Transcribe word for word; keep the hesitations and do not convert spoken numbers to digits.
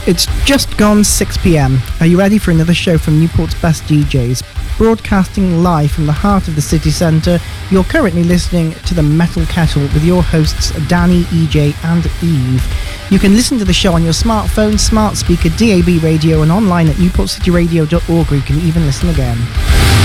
It's just gone six p.m. Are you ready for another show from Newport's best D Js? Broadcasting live from the heart of the city centre, you're currently listening to The Metal Kettle with your hosts Danny, E J and Eve. You can listen to the show on your smartphone, smart speaker, D A B radio and online at newport city radio dot org, where you can even listen again.